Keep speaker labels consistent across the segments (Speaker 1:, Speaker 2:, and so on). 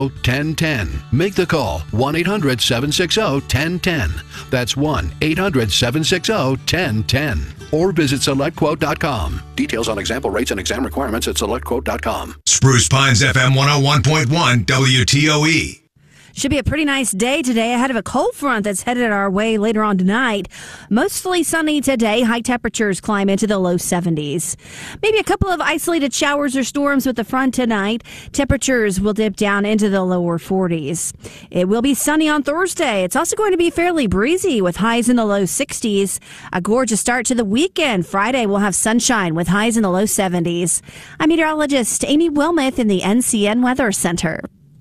Speaker 1: 1010. Make the call 1-800-760-1010. That's 1-800-760-1010. Or visit SelectQuote.com. Details on example rates and exam requirements at SelectQuote.com.
Speaker 2: Spruce Pines FM 101.1 WTOE.
Speaker 3: Should be a pretty nice day today ahead of a cold front that's headed our way later on tonight. Mostly sunny today. High temperatures climb into the low 70s. Maybe a couple of isolated showers or storms with the front tonight. Temperatures will dip down into the lower 40s. It will be sunny on Thursday. It's also going to be fairly breezy with highs in the low 60s. A gorgeous start to the weekend. Friday we'll have sunshine with highs in the low 70s. I'm meteorologist Amy Wilmoth in the NCN Weather Center.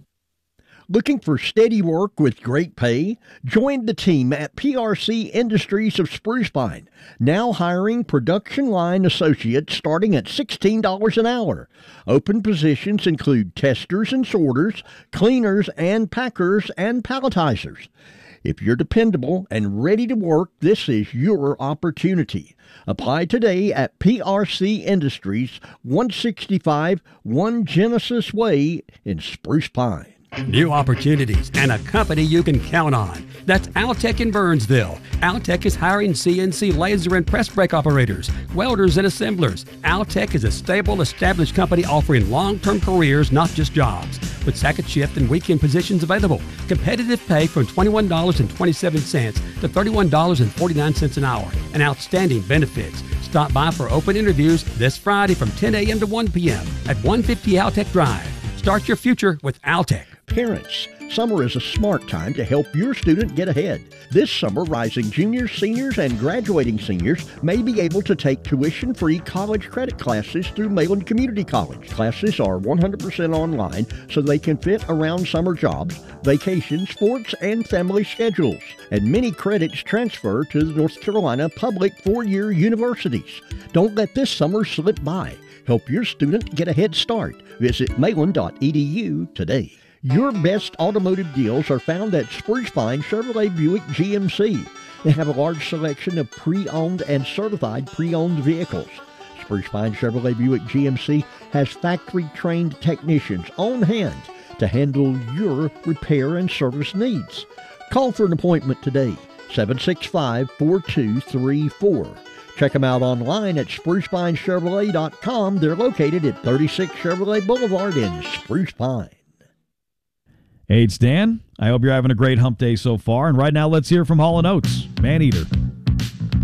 Speaker 4: Looking for steady work with great pay? Join the team at PRC Industries of Spruce Pine, now hiring production line associates starting at $16 an hour. Open positions include testers and sorters, cleaners and packers and palletizers. If you're dependable and ready to work, this is your opportunity. Apply today at PRC Industries, 165 1 Genesis Way in Spruce Pine.
Speaker 5: New opportunities and a company you can count on. That's Altec in Burnsville. Altec is hiring CNC laser and press brake operators, welders and assemblers. Altec is a stable, established company offering long-term careers, not just jobs. With second shift and weekend positions available. Competitive pay from $21.27 to $31.49 an hour. And outstanding benefits. Stop by for open interviews this Friday from 10 a.m. to 1 p.m. at 150 Altec Drive. Start your future with Altec.
Speaker 4: Parents, summer is a smart time to help your student get ahead. This summer, rising juniors, seniors, and graduating seniors may be able to take tuition-free college credit classes through Mayland Community College. Classes are 100% online, so they can fit around summer jobs, vacations, sports, and family schedules. And many credits transfer to the North Carolina public four-year universities. Don't let this summer slip by. Help your student get a head start. Visit mayland.edu today. Your best automotive deals are found at Spruce Pine Chevrolet Buick GMC. They have a large selection of pre-owned and certified pre-owned vehicles. Spruce Pine Chevrolet Buick GMC has factory-trained technicians on hand to handle your repair and service needs. Call for an appointment today, 765-4234. Check them out online at sprucepinechevrolet.com. They're located at 36 Chevrolet Boulevard in Spruce Pine.
Speaker 6: Hey, it's Dan. I hope you're having a great hump day so far. And right now, let's hear from Hall & Oates, Maneater.